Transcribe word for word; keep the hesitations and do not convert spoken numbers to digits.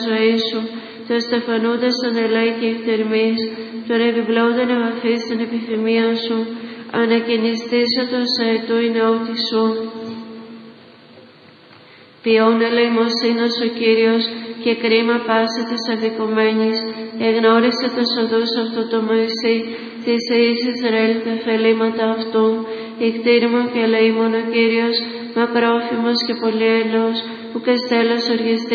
ζωή σου, το στεφανούντας τον ελέη και εκτερμής, τον επιπλέοντα επαφή στην επιθυμία σου, ανακαινιστήσατος αετού η νεότη σου. Ποιόν ελεημοσύνος ο Κύριος και κρίμα πάση της αδικουμένης, εγνώρισε τους οδούς αυτού το Μωυσή, της Ιης Ισραήλ τα φελήματα αυτού, ικτήριμον και ελεήμον ο Κύριος, μακρόφημος και πολυέλεος, που καστέλος οργιστή